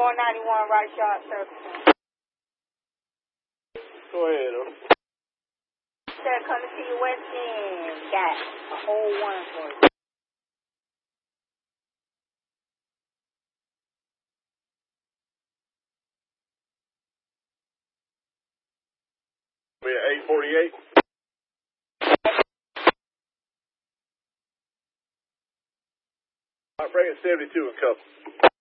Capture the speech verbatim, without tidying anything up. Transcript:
four ninety-one right shot service. Go ahead, though. Sir, coming to your west end. Got a whole one for you. We at eight forty-eight. I'm bringing seventy-two and couple.